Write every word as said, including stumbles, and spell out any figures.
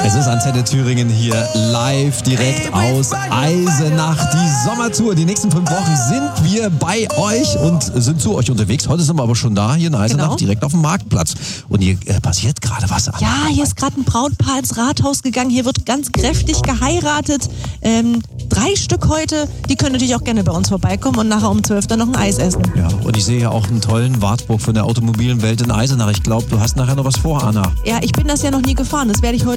Es ist Antenne Thüringen hier live direkt aus Eisenach. Die Sommertour. Die nächsten fünf Wochen sind wir bei euch und sind zu euch unterwegs. Heute sind wir aber schon da, hier in Eisenach, genau, direkt auf dem Marktplatz. Und hier äh, passiert gerade was. Ja, hier ist gerade ein Brautpaar ins Rathaus gegangen. Hier wird ganz kräftig geheiratet. Ähm, drei Stück heute. Die können natürlich auch gerne bei uns vorbeikommen und nachher um zwölf dann noch ein Eis essen. Ja, und ich sehe ja auch einen tollen Wartburg von der automobilen Welt in Eisenach. Ich glaube, du hast nachher noch was vor, Anna. Ja, ich bin das ja noch nie gefahren. Das werde ich heute